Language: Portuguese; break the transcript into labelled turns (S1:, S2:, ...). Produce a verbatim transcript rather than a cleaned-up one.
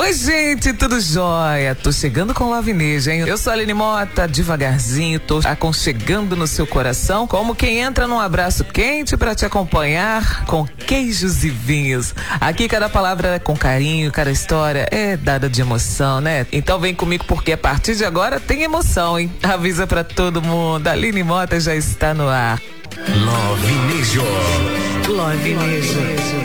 S1: Oi, gente, tudo jóia? Tô chegando com Lavineja, hein? Eu sou a Aline Mota, devagarzinho, tô aconchegando no seu coração, como quem entra num abraço quente pra te acompanhar com queijos e vinhos. Aqui cada palavra é com carinho, cada história é dada de emoção, né? Então vem comigo porque a partir de agora tem emoção, hein? Avisa pra todo mundo, a Aline Mota já está no ar.
S2: Lavineja.
S1: Lavineja.